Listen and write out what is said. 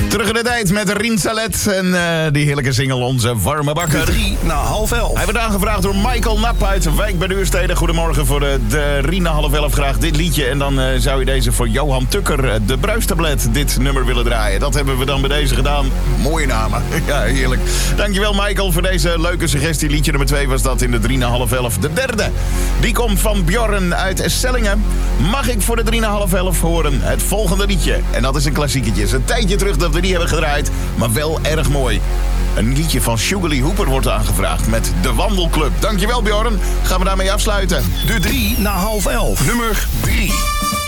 Terug in de tijd met Rien Salet en die heerlijke single Onze Warme Bakker. 3 na half 11. Hij werd aangevraagd door Michael Nap uit Wijk bij Duurstede. Goedemorgen voor de 3 na half 11 graag dit liedje. En dan zou je deze voor Johan Tukker, de Bruistablet, dit nummer willen draaien. Dat hebben we dan bij deze gedaan. Mooie namen. Ja, heerlijk. Dankjewel Michael voor deze leuke suggestie. Liedje nummer 2 was dat in de 3 na half 11. De derde, die komt van Bjorn uit Sellingen. Mag ik voor de 3 na half 11 horen het volgende liedje? En dat is een klassieketje. Het is een tijdje terug dat we die hebben gedraaid, maar wel erg mooi. Een liedje van Sugar Lee Hooper wordt aangevraagd met De Wandelclub. Dankjewel Bjorn. Gaan we daarmee afsluiten. De 3 na half 11. Nummer 3.